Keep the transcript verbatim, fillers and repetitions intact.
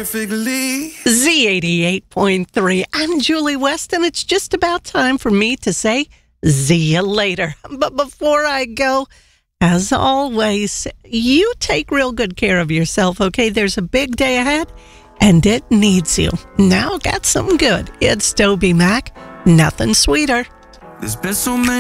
perfectly. Z eighty-eight point three. I'm Julie West, and it's just about time for me to say see you later. But before I go, as always, you take real good care of yourself, okay? There's a big day ahead, and it needs you. Now got something good. It's Toby Mac. Nothing sweeter. There's been so many